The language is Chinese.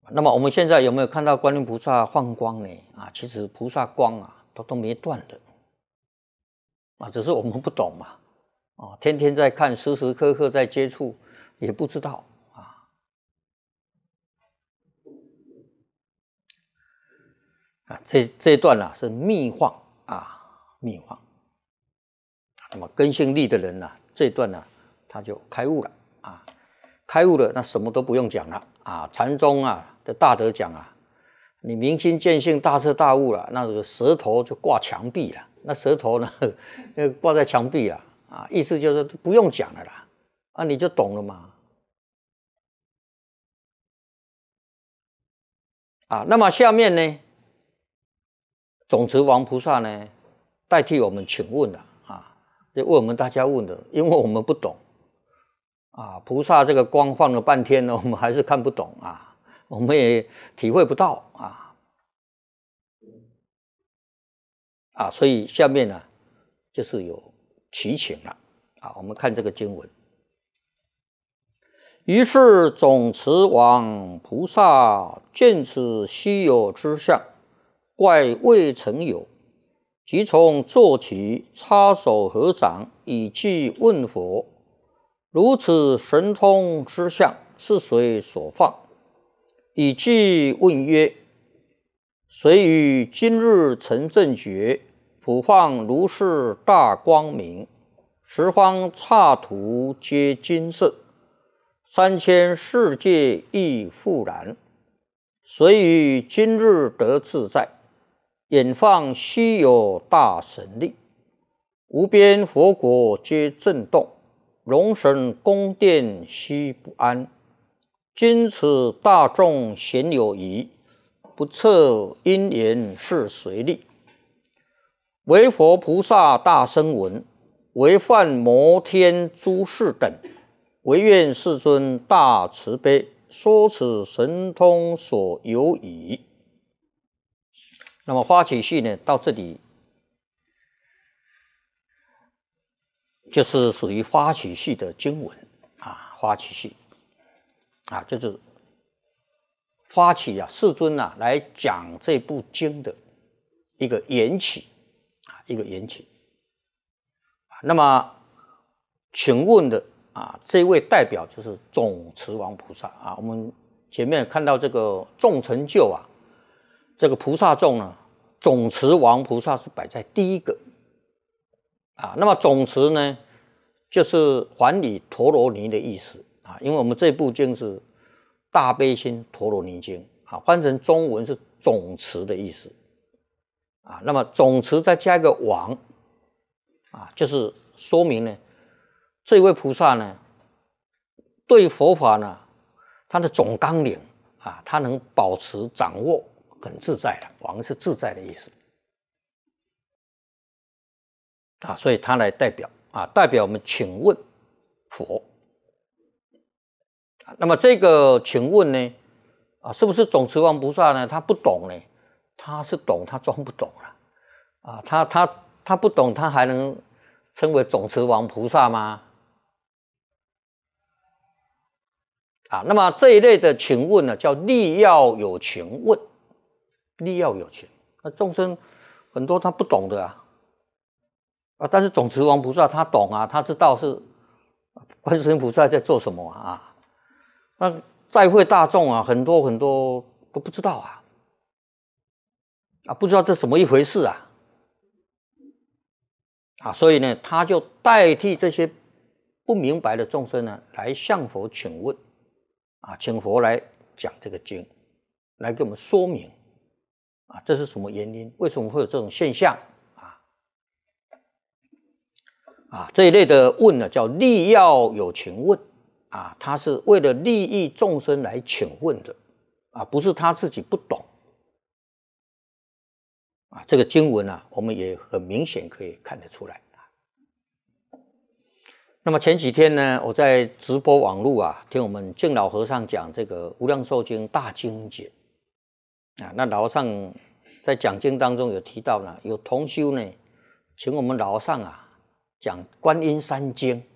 那么我们现在有没有看到观音菩萨放光呢？其实菩萨光都没断的只是我们不懂嘛天天在看，时时刻刻在接触，也不知道这一段是密放密放。那么根性力的人这一段他就开悟了开悟了，那什么都不用讲了禅宗的大德讲你明心见性，大彻大悟了，那个舌头就挂墙壁了，那舌头呢挂在墙壁了意思就是不用讲了啦你就懂了嘛那么下面呢，总持王菩萨呢代替我们请问了就为我们大家问的，因为我们不懂菩萨这个光放了半天呢，我们还是看不懂我们也体会不到所以下面呢就是有祈请了我们看这个经文。于是总持王菩萨见此稀有之相，怪未曾有，即从坐起，插手合掌，以偈问佛：如此神通之相，是谁所放？以偈问曰：谁于今日成正觉，普放如是大光明，十方刹土皆金色，三千世界亦复然。谁于今日得自在，演放稀有大神力，无边佛国皆震动，龙神宫殿悉不安。今此大众咸有疑，不测因缘是谁力？唯佛菩萨大声闻，唯梵摩天诸士等，唯愿世尊大慈悲，说此神通所有矣。那么发起系呢，到这里就是属于发起系的经文发起系就是发起世尊来讲这部经的一个缘起一个缘起那么请问的这位代表就是总持王菩萨我们前面看到这个众成就这个菩萨众呢，总持王菩萨是摆在第一个那么总持呢就是还礼陀罗尼的意思因为我们这部经是大悲心陀罗尼经翻成中文是总持的意思那么总持再加一个王就是说明呢这位菩萨呢对佛法呢他的总纲领他能保持掌握很自在的，王是自在的意思所以他来代表代表我们请问佛那么这个请问呢是不是总持王菩萨呢他不懂呢？他是懂，他装不懂了他不懂，他还能称为总持王菩萨吗？那么这一类的请问呢，叫力要有情问，力要有情。那众生很多他不懂的但是总持王菩萨他懂他知道是观世音菩萨在做什么那在会大众很多很多都不知道不知道这什么一回事所以呢，他就代替这些不明白的众生呢，来向佛请问请佛来讲这个经，来给我们说明这是什么原因？为什么会有这种现象这一类的问呢，叫力要有情问他是为了利益众生来请问的不是他自己不懂这个经文我们也很明显可以看得出来那么前几天呢，我在直播网络听我们净老和尚讲这个《无量寿经》大经解那老和尚在讲经当中有提到呢，有同修呢请我们老和尚讲观音三经